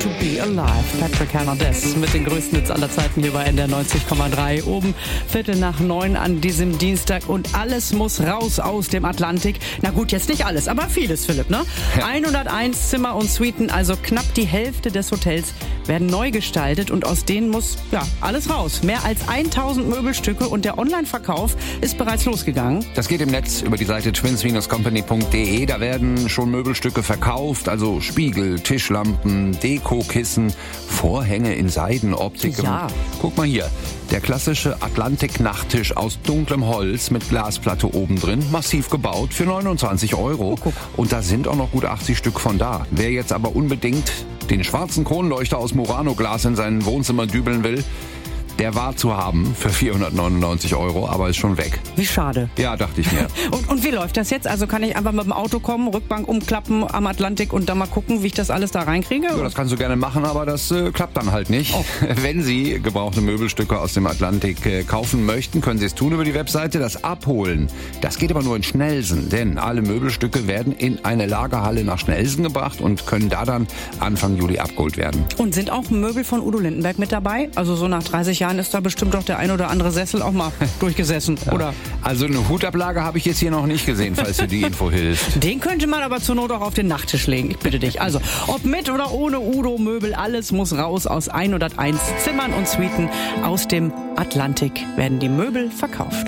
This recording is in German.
to be alive. Patrick Hernandez mit den größten Hits aller Zeiten hier bei NDR 90,3. Oben 8:45 an diesem Dienstag und alles muss raus aus dem Atlantik. Na gut, jetzt nicht alles, aber vieles, Philipp, ne? Ja. 101 Zimmer und Suiten, also knapp die Hälfte des Hotels, werden neu gestaltet und aus denen muss alles raus. Mehr als 1000 Möbelstücke und der Online-Verkauf ist bereits losgegangen. Das geht im Netz über die Seite twins-company.de. Da werden schon Möbelstücke verkauft, also Spiegel, Tischlampen, Dekokissen, Vorhänge in Seidenoptik. Ja. Guck mal hier, der klassische Atlantik-Nachttisch aus dunklem Holz mit Glasplatte oben drin, massiv gebaut für 29 €. Guck. Und da sind auch noch gut 80 Stück von da. Wer jetzt aber unbedingt den schwarzen Kronleuchter aus Murano-Glas in sein Wohnzimmer dübeln will, der war zu haben für 499 €, aber ist schon weg. Wie schade. Ja, dachte ich mir. Und wie läuft das jetzt? Also kann ich einfach mit dem Auto kommen, Rückbank umklappen am Atlantik und dann mal gucken, wie ich das alles da reinkriege? Ja, das kannst du gerne machen, aber das klappt dann halt nicht. Oh. Wenn Sie gebrauchte Möbelstücke aus dem Atlantik kaufen möchten, können Sie es tun über die Webseite. Das Abholen, das geht aber nur in Schnellsen, denn alle Möbelstücke werden in eine Lagerhalle nach Schnellsen gebracht und können da dann Anfang Juli abgeholt werden. Und sind auch Möbel von Udo Lindenberg mit dabei? Also so nach 30 Jahren ist da bestimmt doch der ein oder andere Sessel auch mal durchgesessen, ja. Oder? Also eine Hutablage habe ich jetzt hier noch nicht gesehen, falls dir die Info hilft. Den könnte man aber zur Not auch auf den Nachttisch legen, ich bitte dich. Also, ob mit oder ohne Udo-Möbel, alles muss raus aus 101 Zimmern und Suiten. Aus dem Atlantik werden die Möbel verkauft.